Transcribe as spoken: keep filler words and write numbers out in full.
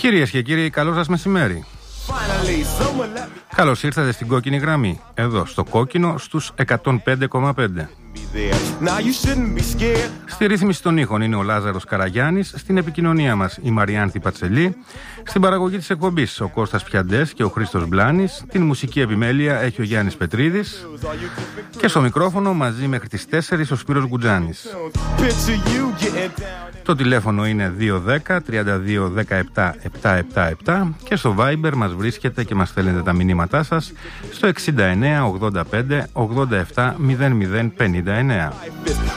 Κυρίες και κύριοι, καλό σας μεσημέρι. Καλώς ήρθατε στην κόκκινη γραμμή, εδώ στο κόκκινο στους εκατόν πέντε κόμμα πέντε. Στη ρύθμιση των ήχων είναι ο Λάζαρος Καραγιάννης, στην επικοινωνία μας η Μαριάνθη Πατσελή, στην παραγωγή της εκπομπής ο Κώστας Πιαντές και ο Χρήστος Μπλάνης, την μουσική επιμέλεια έχει ο Γιάννης Πετρίδης και στο μικρόφωνο μαζί μέχρι τις τέσσερις ο Σπύρος Γκουτζάνης. Το τηλέφωνο είναι δύο ένα μηδέν τρία δύο ένα επτά επτά επτά επτά και στο Viber μας βρίσκεται και μας στέλνετε τα μηνύματά σας στο εξήντα εννέα ογδόντα πέντε ογδόντα επτά μηδέν μηδέν πενήντα εννέα.